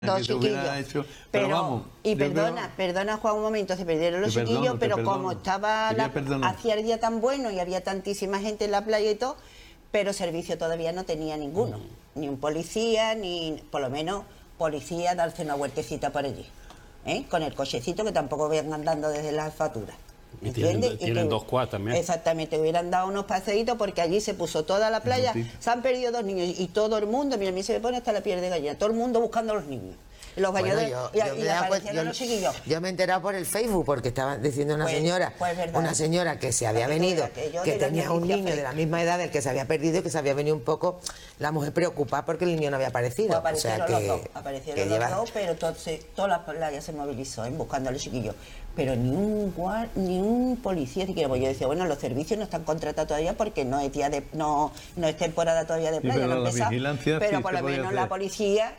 Dos que te hubiera chiquillos. hecho, Pero vamos, y yo perdona Juan un momento, se perdieron los Te perdono, chiquillos, te pero perdono. como estaba Te voy a perdonar. hacía el día tan bueno y había tantísima gente en la playa y todo, pero servicio todavía no tenía ninguno, ni un policía, ni por lo menos policía darse una vueltecita por allí, con el cochecito que tampoco vayan andando desde las alfaturas. Y ¿Entiendes? tienen dos quads también. Exactamente, hubieran dado unos paseitos porque allí se puso toda la playa, se han perdido dos niños y todo el mundo, mira, a mí se me pone hasta la piel de gallina, todo el mundo buscando a los niños. Los bañadores, y aparecieron los chiquillos. Yo me he enterado por el Facebook porque estaba diciendo una señora que se había venido, que tenía un niño de la misma edad del que se había perdido y que se había venido un poco la mujer preocupada porque el niño no había aparecido. Pues aparecieron los lleva... dos, pero toda la playa se movilizó buscando a los chiquillos. Pero ni un policía siquiera, pues yo decía, bueno, los servicios no están contratados todavía porque no es día de, no es temporada todavía de playa, pero no la empezado, vigilancia pero sí por se lo podía menos hacer. la policía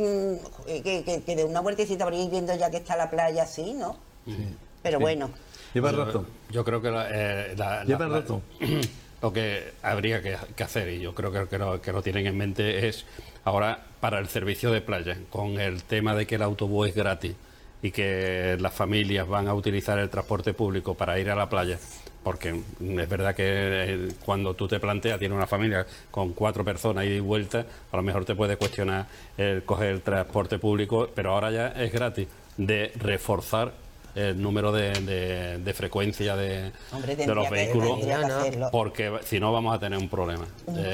que de una vueltecita por ahí viendo ya que está la playa así, ¿no? Sí. Pero Sí. bueno. Lleva razón. Yo creo que Lleva razón. lo que habría que hacer, y yo creo que lo tienen en mente, es ahora para el servicio de playa, con el tema de que el autobús es gratis y que las familias van a utilizar el transporte público para ir a la playa, porque es verdad que cuando tú te planteas, tienes una familia con 4 personas ida y vuelta, a lo mejor te puede cuestionar el coger el transporte público, pero ahora ya es gratis, de reforzar el número de frecuencia de los vehículos, porque si no vamos a tener un problema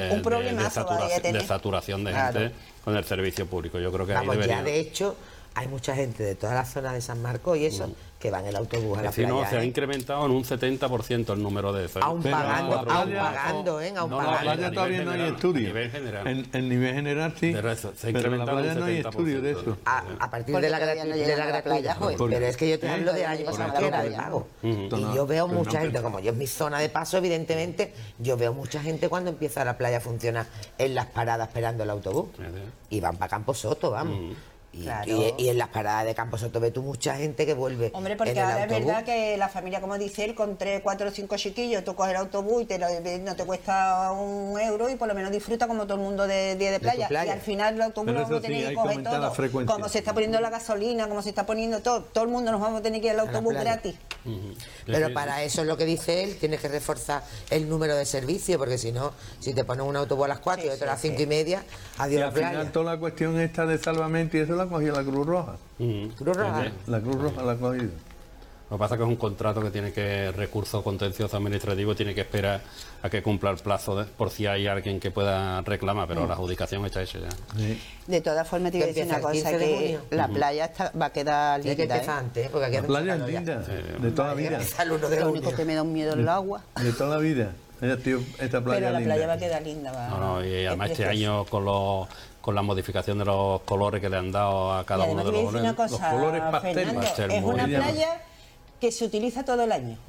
de saturación de gente con el servicio público. Yo creo que Vamos, ahí debería... ya de hecho hay mucha gente de toda la zona de San Marcos y eso que va en el autobús a la playa. No, se ha incrementado en un 70% el número de eso. Aún pagando. La playa todavía no hay estudio. A nivel general. En nivel general sí, pero en la playa no hay estudio de eso. A partir de la gratuidad, pero es que yo te hablo de años que era de pago. Y yo veo mucha gente, como yo es mi zona de paso, evidentemente, yo veo mucha gente cuando empieza la playa a funcionar en las paradas esperando el autobús. Y van para Campo Soto, vamos. Y en las paradas de Campo Soto ves tú mucha gente que vuelve. Hombre, porque ahora es verdad que la familia, como dice él, con 3, 4, 5 chiquillos, tú coges el autobús y no te cuesta €1 y por lo menos disfruta como todo el mundo de día de playa. Y al final el autobús lo vamos a tener que coger todo. Como se está poniendo la gasolina, como se está poniendo todo el mundo nos vamos a tener que ir al autobús gratis. Pero para eso es lo que dice él, tienes que reforzar el número de servicios, porque si no, si te pones un autobús a las 4 y otro a las 5:30, adiós Y a al la playa. final toda la cuestión esta de salvamento y eso la cogió la Cruz Roja. Cruz Roja. La Cruz Roja la ha cogido. Lo que pasa es que es un contrato que tiene que, recurso contencioso administrativo, tiene que esperar a que cumpla el plazo por si hay alguien que pueda reclamar, pero la adjudicación está hecha ya. Sí. De todas formas, te voy a decir una cosa, que la playa va a quedar linda. Hay que empezar antes, porque aquí La playa es linda, de toda la vida. Lo único que me da un miedo es el agua. De toda la vida. Esta playa Pero la linda. playa va a quedar linda. Y además este año con la modificación de los colores que le han dado a cada uno de los colores. los colores pastel, Fernando, va a ser es muy una bien. playa que se utiliza todo el año.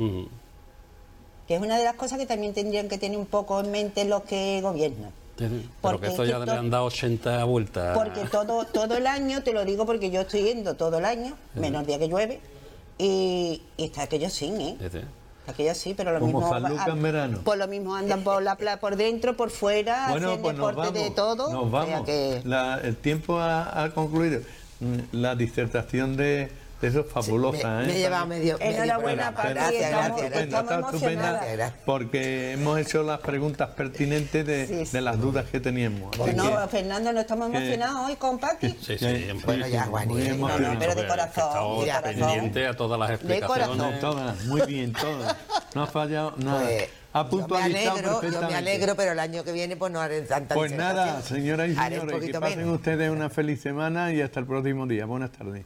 Que es una de las cosas que también tendrían que tener un poco en mente los que gobiernan. Pero que eso ya le han dado 80 vueltas. Porque todo el año, te lo digo porque yo estoy yendo todo el año, menos el día que llueve, y está aquello sin, aquello sí, pero lo Como mismo Faluca en verano. Pues lo mismo andan por la playa, por dentro, por fuera, Bueno, hacen pues nos deporte vamos, de todo. nos vamos. El tiempo ha concluido. La disertación de eso es fabulosa. Me he llevado medio. Enhorabuena, Paqui, estamos estupenda, emocionadas. porque hemos hecho las preguntas pertinentes de las dudas que teníamos. Pues no, Fernando, no estamos emocionados hoy con Paqui. Sí, Bueno, ya, muy emocionado. Pero de corazón. Está pendiente a todas las explicaciones. Todas, muy bien, todas. No ha fallado nada. Ha puntualizado perfectamente. Yo me alegro, pero el año que viene pues no haré tanta Pues nada, disertación. señoras y Haré un señores, que poquito pasen menos. ustedes una feliz semana y hasta el próximo día. Buenas tardes.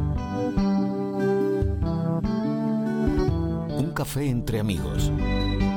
Un café entre amigos.